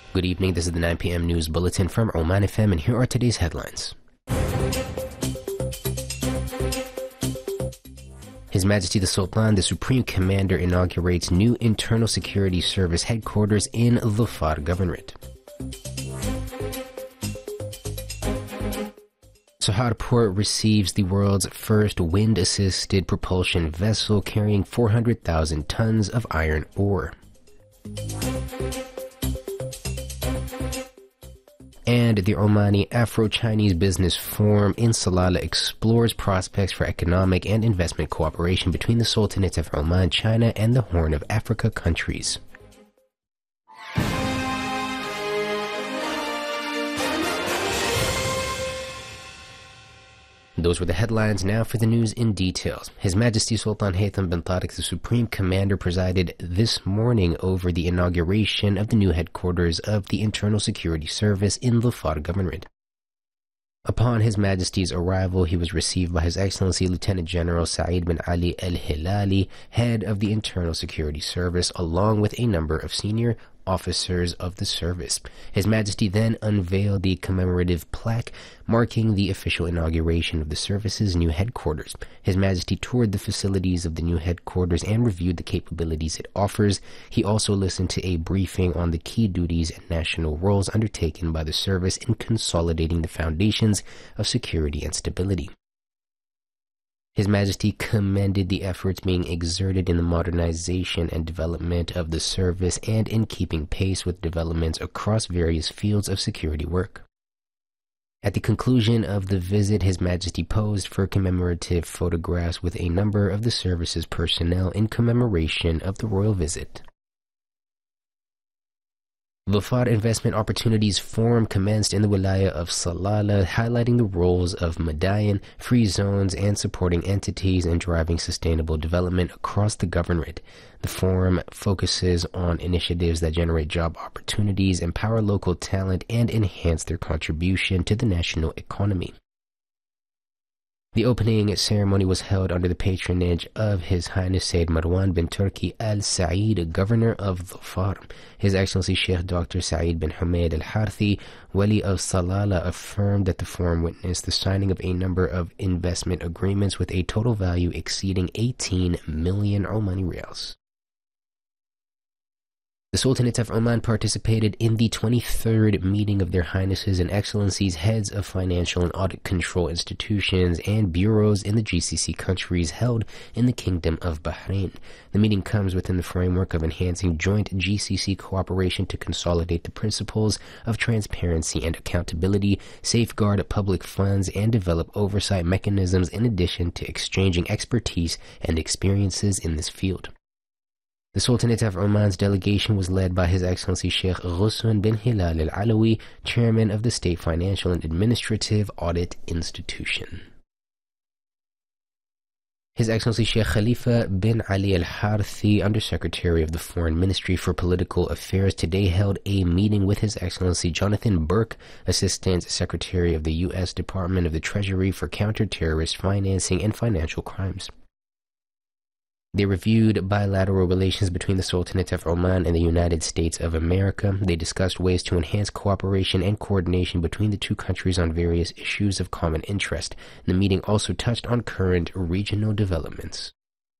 Good evening, this is the 9 p.m. news bulletin from Oman FM, and here are today's headlines. His Majesty the Sultan, the Supreme Commander, inaugurates new Internal Security Service headquarters in Dhofar Governorate. Sohar Port receives the world's first wind-assisted propulsion vessel carrying 400,000 tons of iron ore. And the Omani Afro-Chinese Business Forum in Salalah explores prospects for economic and investment cooperation between the Sultanate of Oman, China, and the Horn of Africa countries. Those were the headlines. Now for the news in details. His Majesty Sultan Haytham bin Tariq, the Supreme Commander, presided this morning over the inauguration of the new headquarters of the Internal Security Service in Dhofar Governorate. Upon His Majesty's arrival, he was received by His Excellency Lieutenant General Saeed bin Ali al-Hilali, head of the Internal Security Service, along with a number of senior officers of the service. His Majesty then unveiled the commemorative plaque marking the official inauguration of the service's new headquarters. His Majesty toured the facilities of the new headquarters and reviewed the capabilities it offers. He also listened to a briefing on the key duties and national roles undertaken by the service in consolidating the foundations of security and stability. His Majesty commended the efforts being exerted in the modernization and development of the service and in keeping pace with developments across various fields of security work. At the conclusion of the visit, His Majesty posed for commemorative photographs with a number of the service's personnel in commemoration of the royal visit. Dhofar Investment Opportunities Forum commenced in the Wilaya of Salalah, highlighting the roles of Madayan, free zones, and supporting entities in driving sustainable development across the governorate. The forum focuses on initiatives that generate job opportunities, empower local talent, and enhance their contribution to the national economy. The opening ceremony was held under the patronage of His Highness Sayyid Marwan bin Turki Al Saeed, Governor of Dhofar. His Excellency Sheikh Dr. Saeed bin Humaid Al Harthi, Wali of Salalah, affirmed that the forum witnessed the signing of a number of investment agreements with a total value exceeding 18 million Omani Riyals. The Sultanate of Oman participated in the 23rd meeting of Their Highnesses and Excellencies, heads of financial and audit control institutions and bureaus in the GCC countries held in the Kingdom of Bahrain. The meeting comes within the framework of enhancing joint GCC cooperation to consolidate the principles of transparency and accountability, safeguard public funds, and develop oversight mechanisms in addition to exchanging expertise and experiences in this field. The Sultanate of Oman's delegation was led by His Excellency Sheikh Ghusn bin Hilal Al-Alawi, Chairman of the State Financial and Administrative Audit Institution. His Excellency Sheikh Khalifa bin Ali Al-Harthi, Undersecretary of the Foreign Ministry for Political Affairs, today held a meeting with His Excellency Jonathan Burke, Assistant Secretary of the U.S. Department of the Treasury for Counter-Terrorist Financing and Financial Crimes. They reviewed bilateral relations between the Sultanate of Oman and the United States of America. They discussed ways to enhance cooperation and coordination between the two countries on various issues of common interest. The meeting also touched on current regional developments.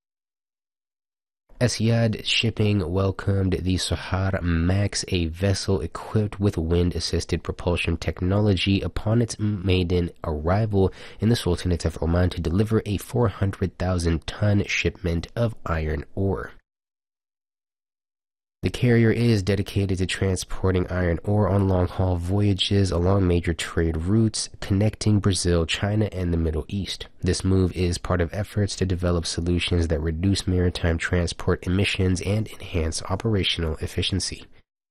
Etihad Shipping welcomed the Sohar Max, a vessel equipped with wind-assisted propulsion technology, upon its maiden arrival in the Sultanate of Oman to deliver a 400,000-ton shipment of iron ore. The carrier is dedicated to transporting iron ore on long-haul voyages along major trade routes connecting Brazil, China, and the Middle East. This move is part of efforts to develop solutions that reduce maritime transport emissions and enhance operational efficiency.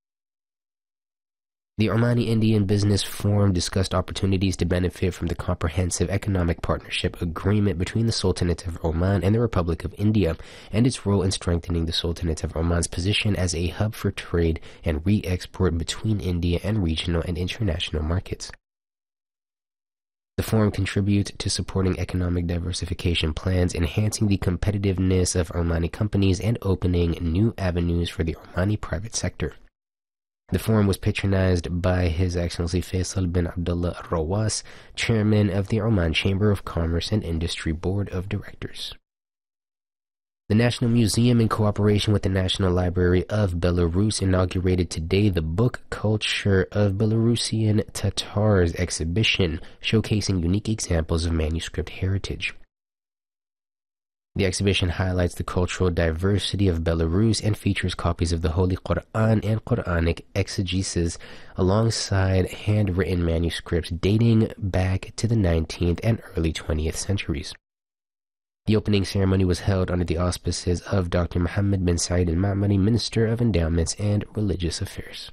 The Omani-Indian Business Forum discussed opportunities to benefit from the Comprehensive Economic Partnership Agreement between the Sultanate of Oman and the Republic of India, and its role in strengthening the Sultanate of Oman's position as a hub for trade and re-export between India and regional and international markets. The forum contributes to supporting economic diversification plans, enhancing the competitiveness of Omani companies, and opening new avenues for the Omani private sector. The forum was patronized by His Excellency Faisal bin Abdullah Rawas, chairman of the Oman Chamber of Commerce and Industry Board of Directors. The National Museum, in cooperation with the National Library of Belarus, inaugurated today the Book Culture of Belarusian Tatars exhibition, showcasing unique examples of manuscript heritage. The exhibition highlights the cultural diversity of Belarus and features copies of the Holy Quran and Quranic exegesis alongside handwritten manuscripts dating back to the 19th and early 20th centuries. The opening ceremony was held under the auspices of Dr. Mohammed bin Said al-Ma'mari, Minister of Endowments and Religious Affairs.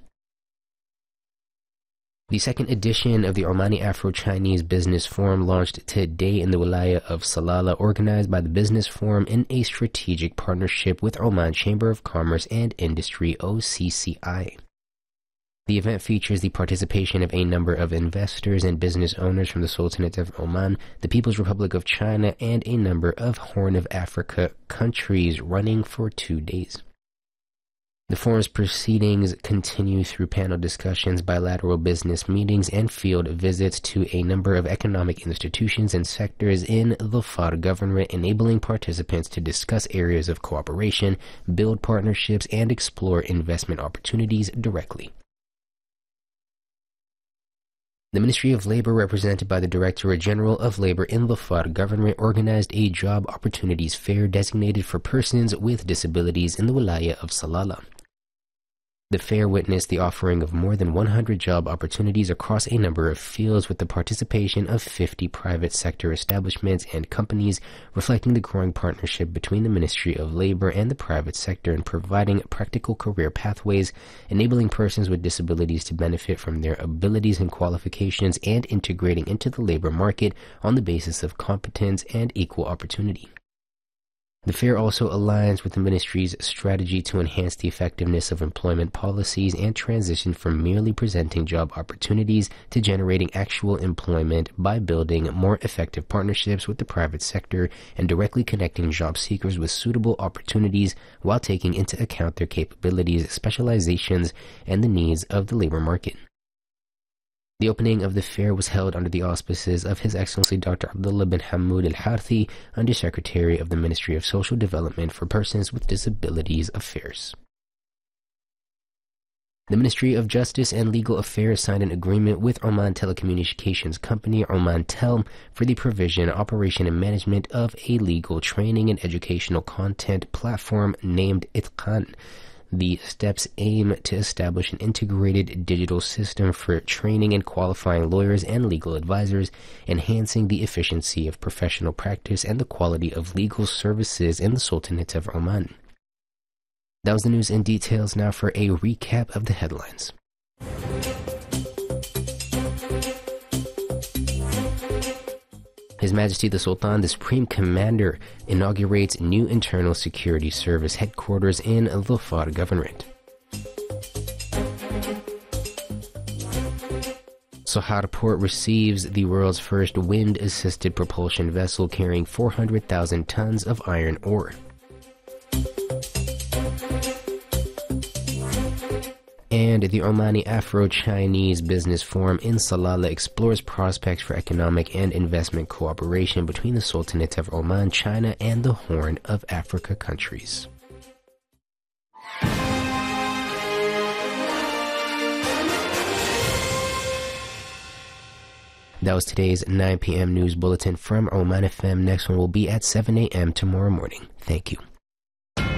The second edition of the Omani Afro-Chinese Business Forum launched today in the Wilaya of Salalah, organized by the Business Forum in a strategic partnership with Oman Chamber of Commerce and Industry, OCCI. The event features the participation of a number of investors and business owners from the Sultanate of Oman, the People's Republic of China, and a number of Horn of Africa countries, running for 2 days. The forum's proceedings continue through panel discussions, bilateral business meetings, and field visits to a number of economic institutions and sectors in the FAR Governorate, enabling participants to discuss areas of cooperation, build partnerships, and explore investment opportunities directly. The Ministry of Labor, represented by the Directorate General of Labor in the FAR Governorate, organized a job opportunities fair designated for persons with disabilities in the Wilaya of Salalah. The fair witnessed the offering of more than 100 job opportunities across a number of fields, with the participation of 50 private sector establishments and companies, reflecting the growing partnership between the Ministry of Labor and the private sector in providing practical career pathways, enabling persons with disabilities to benefit from their abilities and qualifications, and integrating into the labor market on the basis of competence and equal opportunity. The fair also aligns with the ministry's strategy to enhance the effectiveness of employment policies and transition from merely presenting job opportunities to generating actual employment by building more effective partnerships with the private sector and directly connecting job seekers with suitable opportunities while taking into account their capabilities, specializations, and the needs of the labor market. The opening of the fair was held under the auspices of His Excellency Dr. Abdullah bin Hamoud al-Harthi, Undersecretary of the Ministry of Social Development for Persons with Disabilities Affairs. The Ministry of Justice and Legal Affairs signed an agreement with Oman Telecommunications Company, Omantel, for the provision, operation, and management of a legal training and educational content platform named Itqan. The steps aim to establish an integrated digital system for training and qualifying lawyers and legal advisors, enhancing the efficiency of professional practice and the quality of legal services in the Sultanate of Oman. That was the news in details. Now for a recap of the headlines. His Majesty the Sultan, the Supreme Commander, inaugurates new Internal Security Service headquarters in the FAR Governorate. Sohar Port receives the world's first wind-assisted propulsion vessel carrying 400,000 tons of iron ore. And the Omani Afro-Chinese Business Forum in Salalah explores prospects for economic and investment cooperation between the Sultanate of Oman, China, and the Horn of Africa countries. That was today's 9 p.m. news bulletin from Oman FM. Next one will be at 7 a.m. tomorrow morning. Thank you.